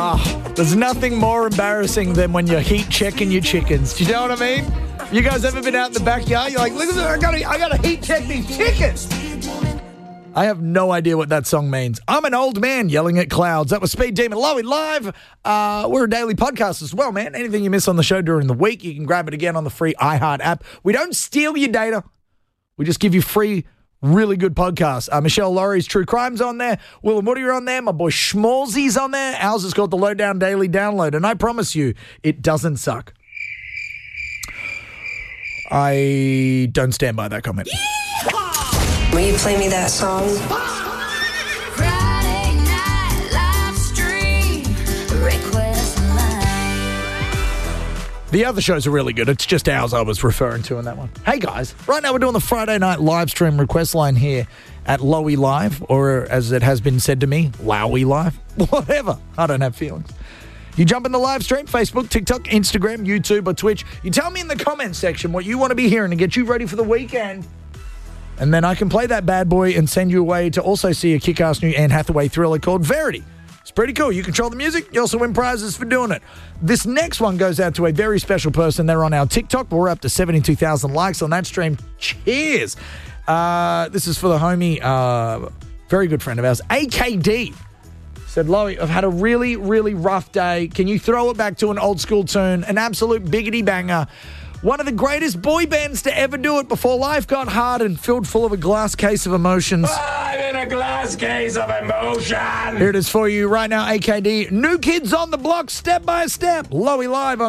There's nothing more embarrassing than when you're heat checking your chickens. Do you know what I mean? You guys ever been out in the backyard? You're like, look at this, I gotta heat check these chickens. I have no idea what that song means. I'm an old man yelling at clouds. That was Speed Demon Lowy live. We're a daily podcast as well, man. Anything you miss on the show during the week, you can grab it again on the free iHeart app. We don't steal your data. We just give you free, really good podcasts. Michelle Laurie's True Crime's on there. Will and Woody are on there. My boy Schmalzy's on there. Ours is called the Lowdown Daily Download. And I promise you, it doesn't suck. I don't stand by that comment. Will you play me that song? Friday night live stream, request line. The other shows are really good. It's just ours I was referring to in that one. Hey, guys. Right now we're doing the Friday night live stream request line here at Lowy Live, or as it has been said to me, Lowy Live. Whatever. I don't have feelings. You jump in the live stream, Facebook, TikTok, Instagram, YouTube, or Twitch. You tell me in the comments section what you want to be hearing to get you ready for the weekend. And then I can play that bad boy and send you away to also see a kick-ass new Anne Hathaway thriller called Verity. It's pretty cool. You control the music. You also win prizes for doing it. This next one goes out to a very special person. They're on our TikTok. We're up to 72,000 likes on that stream. Cheers. This is for the homie, very good friend of ours, AKD. Said, Lowy, I've had a really, really rough day. Can you throw it back to an old school tune? An absolute biggity banger. One of the greatest boy bands to ever do it before life got hard and filled full of a glass case of emotions. I'm in a glass case of emotion. Here it is for you right now, AKD. New Kids on the Block, Step by Step. Lowy Live on